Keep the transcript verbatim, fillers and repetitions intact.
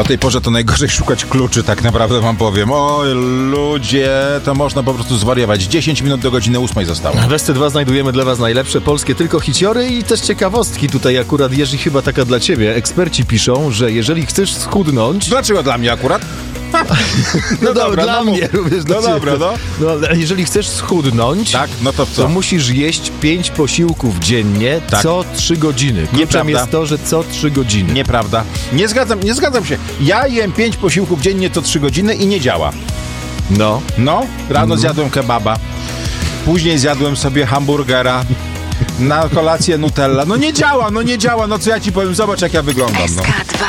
O tej porze to najgorzej szukać kluczy, tak naprawdę wam powiem. Oj, ludzie, to można po prostu zwariować. dziesięć minut do godziny ósmej zostało. W S C dwa znajdujemy dla was najlepsze polskie tylko hiciory i też ciekawostki. Tutaj akurat, Jerzy, chyba taka dla ciebie. Eksperci piszą, że jeżeli chcesz schudnąć... Dlaczego dla mnie akurat? No, no dobra, dobra, dla no mnie również. No dobra, no. no. ale jeżeli chcesz schudnąć, Tak, no to co? to musisz jeść pięć posiłków dziennie, Tak. co trzy godziny. Kluczem Nieprawda. jest to, że co trzy godziny. Nieprawda. Nie zgadzam, nie zgadzam się. Ja jem pięć posiłków dziennie co trzy godziny i nie działa. No. No, rano Mhm. zjadłem kebaba, później zjadłem sobie hamburgera, na kolację Nutella. No nie działa, no nie działa, no co ja ci powiem, zobacz jak ja wyglądam. No. S K dwa.